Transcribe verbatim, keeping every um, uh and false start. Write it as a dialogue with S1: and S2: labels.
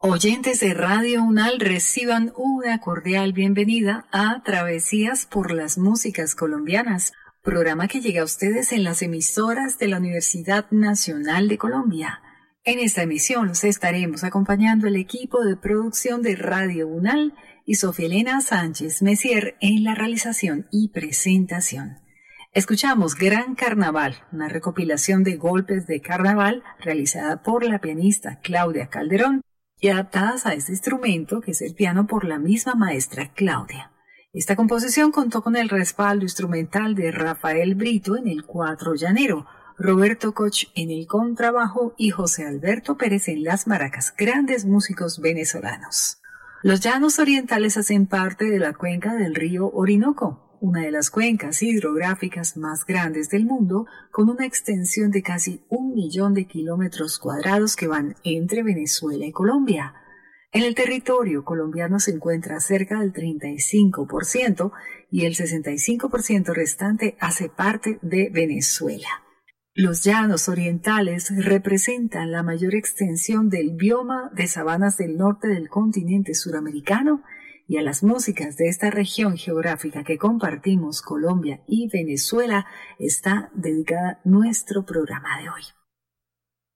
S1: Oyentes de Radio UNAL, reciban una cordial bienvenida a Travesías por las Músicas Colombianas, programa que llega a ustedes en las emisoras de la Universidad Nacional de Colombia. En esta emisión los estaremos acompañando el equipo de producción de Radio UNAL y Sofía Elena Sánchez Messier en la realización y presentación. Escuchamos Gran Carnaval, una recopilación de golpes de carnaval realizada por la pianista Claudia Calderón y adaptadas a este instrumento que es el piano por la misma maestra Claudia. Esta composición contó con el respaldo instrumental de Rafael Brito en el cuatro llanero, Roberto Koch en el contrabajo y José Alberto Pérez en las maracas, grandes músicos venezolanos. Los llanos orientales hacen parte de la cuenca del río Orinoco, una de las cuencas hidrográficas más grandes del mundo, con una extensión de casi un millón de kilómetros cuadrados que van entre Venezuela y Colombia. En el territorio colombiano se encuentra cerca del treinta y cinco por ciento y el sesenta y cinco por ciento restante hace parte de Venezuela. Los llanos orientales representan la mayor extensión del bioma de sabanas del norte del continente suramericano, y a las músicas de esta región geográfica que compartimos Colombia y Venezuela está dedicada nuestro programa de hoy.